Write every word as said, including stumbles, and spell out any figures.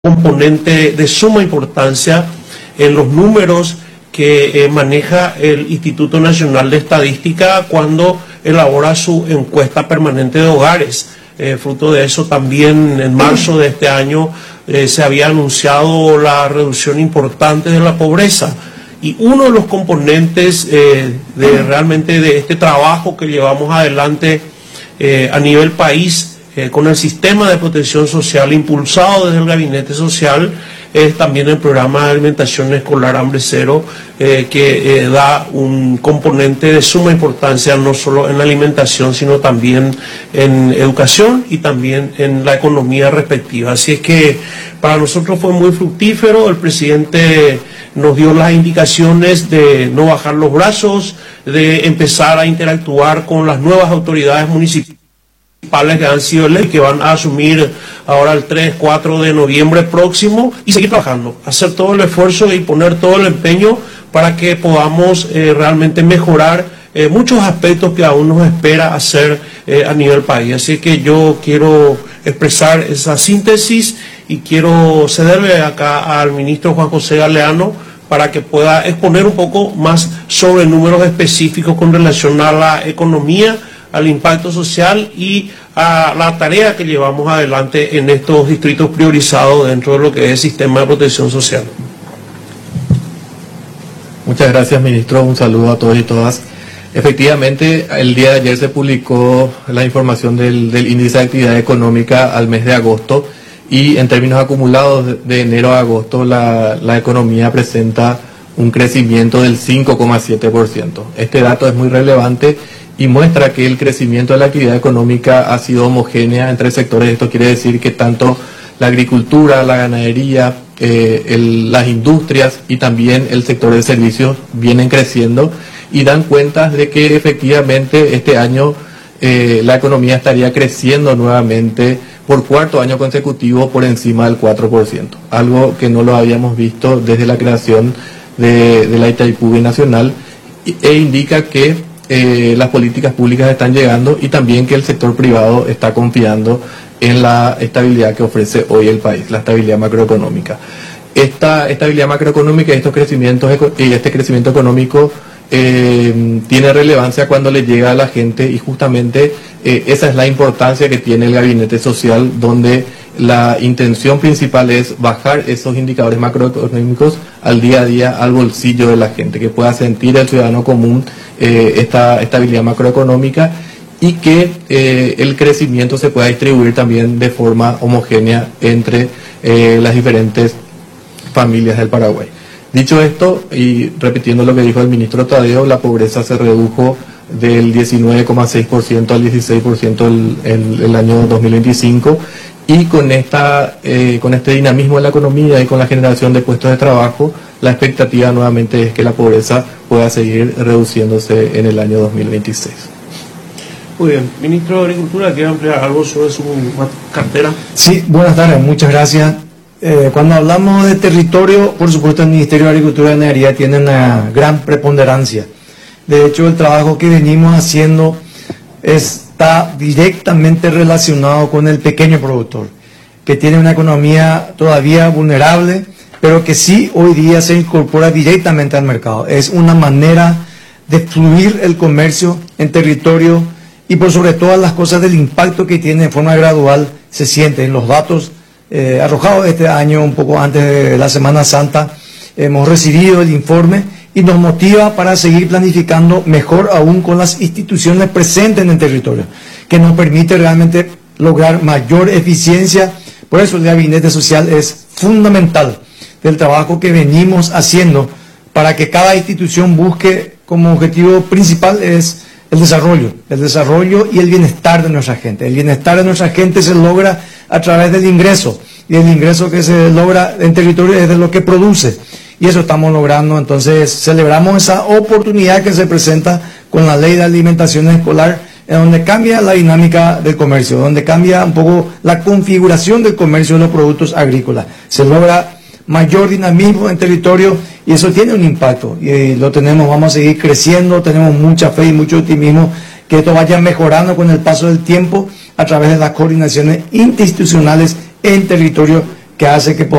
componente de suma importancia en los números que eh, maneja el Instituto Nacional de Estadística cuando elabora su encuesta permanente de hogares. Eh, fruto de eso también en marzo de este año eh, se había anunciado la reducción importante de la pobreza. Y uno de los componentes eh, de realmente de este trabajo que llevamos adelante eh, a nivel país Eh, con el sistema de protección social impulsado desde el Gabinete Social, es también el programa de alimentación escolar Hambre Cero, eh, que eh, da un componente de suma importancia no solo en la alimentación, sino también en educación y también en la economía respectiva. Así es que para nosotros fue muy fructífero. El presidente nos dio las indicaciones de no bajar los brazos, de empezar a interactuar con las nuevas autoridades municipales que han sido electos, que van a asumir ahora el tres, cuatro de noviembre próximo, y seguir trabajando, hacer todo el esfuerzo y poner todo el empeño para que podamos eh, realmente mejorar eh, muchos aspectos que aún nos espera hacer eh, a nivel país. Así que yo quiero expresar esa síntesis y quiero cederle acá al ministro Juan José Galeano para que pueda exponer un poco más sobre números específicos con relación a la economía, al impacto social y a la tarea que llevamos adelante en estos distritos priorizados dentro de lo que es el sistema de protección social. Muchas gracias, ministro. Un saludo a todos y todas. Efectivamente, el día de ayer se publicó la información del, del índice de actividad económica al mes de agosto, y en términos acumulados de, de enero a agosto la, la economía presenta un crecimiento del cinco coma siete por ciento. Este dato es muy relevante y muestra que el crecimiento de la actividad económica ha sido homogénea entre sectores. Esto quiere decir que tanto la agricultura, la ganadería, eh, el, las industrias y también el sector de servicios vienen creciendo y dan cuenta de que efectivamente este año eh, la economía estaría creciendo nuevamente por cuarto año consecutivo por encima del cuatro por ciento, algo que no lo habíamos visto desde la creación de, de la Itaipú Binacional, e indica que Eh, las políticas públicas están llegando y también que el sector privado está confiando en la estabilidad que ofrece hoy el país, la estabilidad macroeconómica. Esta estabilidad macroeconómica y estos crecimientos y este crecimiento económico eh, tiene relevancia cuando le llega a la gente, y justamente eh, esa es la importancia que tiene el Gabinete Social, donde la intención principal es bajar esos indicadores macroeconómicos al día a día, al bolsillo de la gente, que pueda sentir el ciudadano común eh, esta estabilidad macroeconómica y que eh, el crecimiento se pueda distribuir también de forma homogénea entre eh, las diferentes familias del Paraguay. Dicho esto, y repitiendo lo que dijo el ministro Tadeo, la pobreza se redujo del diecinueve coma seis por ciento al dieciséis por ciento el, el, el año dos mil veinticinco, y con, esta, eh, con este dinamismo de la economía y con la generación de puestos de trabajo, la expectativa nuevamente es que la pobreza pueda seguir reduciéndose en el año dos mil veintiséis. Muy bien. Ministro de Agricultura, ¿quiere ampliar algo sobre su cartera? Sí, buenas tardes, muchas gracias. Eh, cuando hablamos de territorio, por supuesto el Ministerio de Agricultura y Ganadería tiene una gran preponderancia. De hecho, el trabajo que venimos haciendo está directamente relacionado con el pequeño productor, que tiene una economía todavía vulnerable, pero que sí hoy día se incorpora directamente al mercado. Es una manera de fluir el comercio en territorio, y por sobre todas las cosas del impacto que tiene de forma gradual se siente en los datos eh, arrojados este año, un poco antes de la Semana Santa. Hemos recibido el informe y nos motiva para seguir planificando mejor aún con las instituciones presentes en el territorio, que nos permite realmente lograr mayor eficiencia. Por eso el Gabinete Social es fundamental del trabajo que venimos haciendo para que cada institución busque como objetivo principal es el desarrollo, el desarrollo y el bienestar de nuestra gente. El bienestar de nuestra gente se logra a través del ingreso, y el ingreso que se logra en territorio es de lo que produce, y eso estamos logrando. Entonces celebramos esa oportunidad que se presenta con la ley de alimentación escolar, en donde cambia la dinámica del comercio, donde cambia un poco la configuración del comercio de los productos agrícolas. Se logra mayor dinamismo en territorio y eso tiene un impacto, y lo tenemos, vamos a seguir creciendo, tenemos mucha fe y mucho optimismo que esto vaya mejorando con el paso del tiempo a través de las coordinaciones institucionales en territorio que hace que